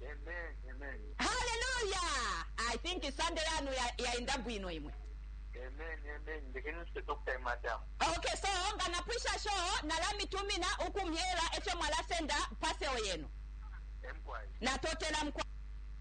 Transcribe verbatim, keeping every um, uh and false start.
Amen, amen. Hallelujah. I think Sunday yanu ya, ya indabu ino imwe. Amen, amen. Begin to talk to madam. Okay, so ngana pusha show na lami tumina ukumyela echo mwala senda pase oyeno. Empire. Na totela mkwa